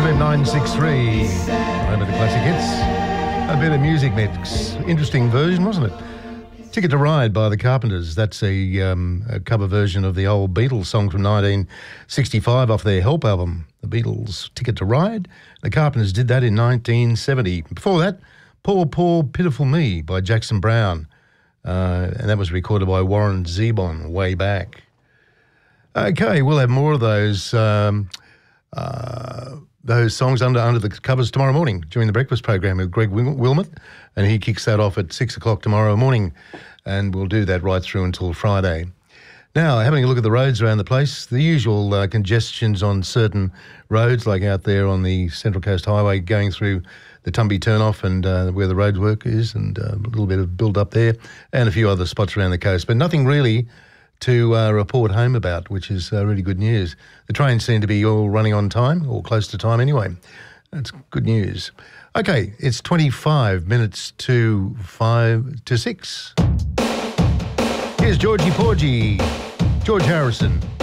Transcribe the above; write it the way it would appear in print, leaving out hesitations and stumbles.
FM 963, home of the classic hits. A bit of music mix. Interesting version, wasn't it? Ticket to Ride by the Carpenters. That's a cover version of the old Beatles song from 1965 off their Help album. The Beatles' Ticket to Ride. The Carpenters did that in 1970. Before that, Poor, Poor, Pitiful Me by Jackson Browne. And that was recorded by Warren Zevon way back. Okay, we'll have more of those songs under the covers tomorrow morning during the breakfast program with Greg Wilmot, and he kicks that off at 6 o'clock tomorrow morning, and we'll do that right through until Friday. Now, having a look at the roads around the place, the usual congestions on certain roads, like out there on the Central Coast Highway going through the Tumby turnoff and where the roadwork is, and a little bit of build-up there, and a few other spots around the coast, but nothing really to report home about, which is really good news. The trains seem to be all running on time, or close to time anyway. That's good news. Okay, it's 25 minutes to 6. Here's Georgie Porgy, George Harrison.